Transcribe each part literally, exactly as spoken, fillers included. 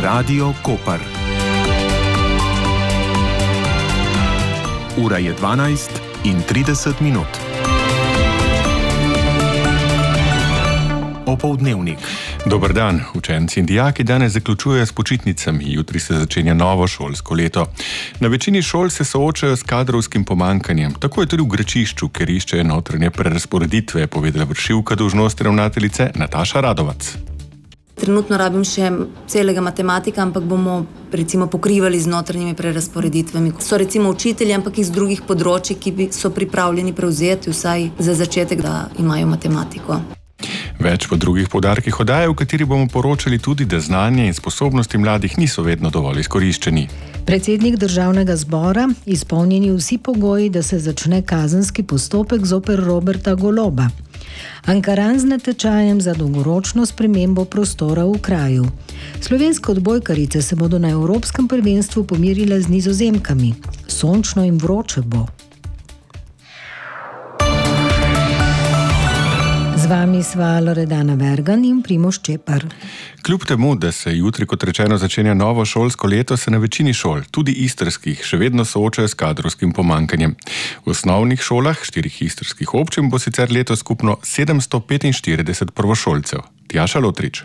Radio Koper. Ura je dvanajst in trideset minut. Opoldnevnik. Dober dan, učenci in dijaki danes zaključujejo s počitnicami, jutri se začenja novo šolsko leto. Na večini šol se soočajo s kadrovskim pomanjkanjem, tako je tudi v Grečišču, ker iščejo notranje prerazporeditve, je povedala vršilka dolžnosti ravnateljice Nataša Radovac. Trenutno rabim še celega matematika, ampak bomo recimo pokrivali z notranjimi prerazporeditvami. So recimo učitelji, ampak iz drugih področij, ki so pripravljeni prevzeti vsaj za začetek, da imajo matematiko. Več po drugih poudarkih oddaje, v kateri bomo poročali tudi, da znanje in sposobnosti mladih niso vedno dovolj izkoriščeni. Predsednik državnega zbora, izpolnjeni vsi pogoji, da se začne kazenski postopek zoper Roberta Goloba. Ankaran z natečajem za dolgoročno spremembo prostora v kraju. Slovenske odbojkarice se bodo na evropskem prvenstvu pomirile z Nizozemkami. Sončno in vroče bo. Z vami sva Loredana Vergan in Primož Čepar. Kljub temu, da se jutri, kot rečeno, začenja novo šolsko leto, se na večini šol, tudi istrskih, še vedno soočajo s kadrovskim pomanjkanjem. V osnovnih šolah štirih istrskih občin bo sicer letos skupno sedemsto petinštirideset prvošolcev. Tjaša Lotrič.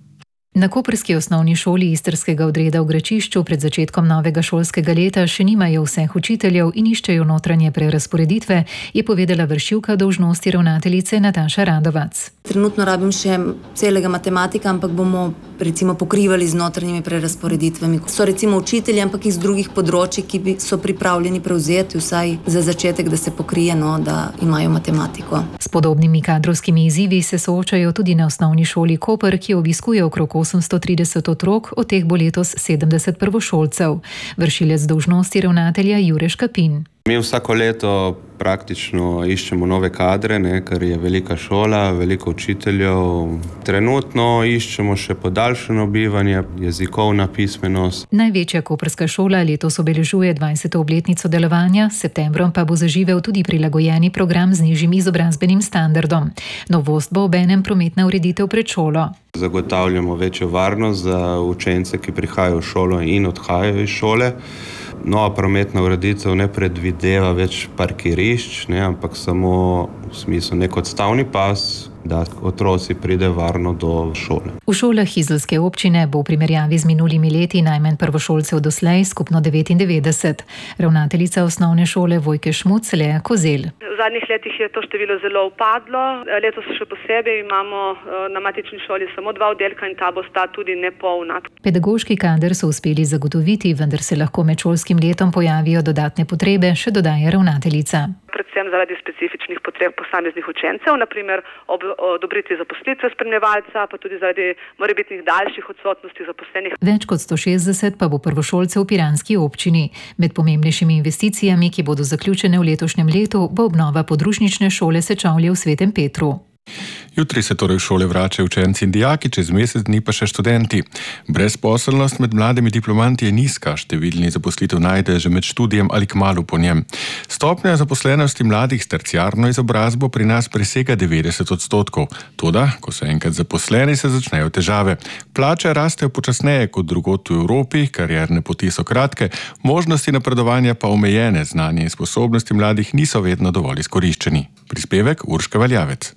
Na koprski osnovni šoli istrskega odreda v Grečišču pred začetkom novega šolskega leta še nimajo vseh učiteljev in iščejo notranje prerazporeditve, je povedala vršilka dolžnosti ravnateljice Nataša Radovac. Trenutno rabim še celega matematika, ampak bomo recimo pokrivali z notranjimi prerazporeditvami. So recimo učitelji, ampak iz drugih področij, ki so pripravljeni prevzeti vsaj za začetek, da se pokrije, no, da imajo matematiko. S podobnimi kadrovskimi izzivi se soočajo tudi na osnovni šoli Koper, ki obiskuje okrog osemsto trideset otrok, od teh bo letos sedemdeset prvošolcev. Vršilec dolžnosti ravnatelja Jure Škapin. Mi vsako leto praktično iščemo nove kadre, ne, ker je velika šola, veliko učiteljev. Trenutno iščemo še podaljšano bivanje, jezikovna pismenost. Največja koprska šola letos obeležuje dvajseto obletnico delovanja, s septembrom pa bo zaživel tudi prilagojeni program z nižjim izobrazbenim standardom. Novost bo obenem prometna ureditev pred šolo. Zagotavljamo večjo varnost za učence, ki prihajajo v šolo in odhajajo iz šole. Nova prometna ureditev ne predvideva več parkirišč, ne, ampak samo v smislu nek odstavni pas, da otroci pride varno do šole. V šolah izolske občine bo v primerjavi z minulimi leti najmanj prvošolcev doslej, skupno devetindevetdeset. Ravnateljica osnovne šole Vojke Šmuc, Lea Kozel. V zadnjih letih je to število zelo upadlo. Letos še posebej imamo na matični šoli samo dva oddelka in ta bosta tudi nepolna. Pedagoški kader so uspeli zagotoviti, vendar se lahko med šolskim letom pojavijo dodatne potrebe, še dodaja ravnateljica. Predvsem zaradi specifičnih potreb posameznih učencev, na primer ob odobritvi zaposlitve spremljevalca, pa tudi zaradi morebitnih daljših odsotnosti zaposlenih. Več kot sto šestdeset pa bo prvošolcev v piranski občini. Med pomembnejšimi investicijami, ki bodo zaključene v letošnjem letu, bo obnova podružnične šole Sečavlje v Svetem Petru. Jutri se torej v šole vračajo učenci in dijaki, čez mesec dni pa še študenti. Brezposelnost med mladimi diplomanti je nizka, številni zaposlitev najdejo že med študijem ali kmalu po njem. Stopnja zaposlenosti mladih s terciarno izobrazbo pri nas presega devetdeset odstotkov. Toda, ko so enkrat zaposleni, se začnejo težave. Plače rastejo počasneje kot drugod v Evropi, karierne poti so kratke, možnosti napredovanja pa omejene, znanje in sposobnosti mladih niso vedno dovolj izkoriščeni. Prispevek Urška Valjavec.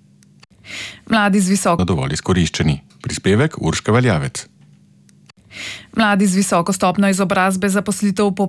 Mladi z visoko dovolj izkoriščeni. Prispevek Urška Valjavec. Mladi z visoko stopnjo izobrazbe zaposlitev po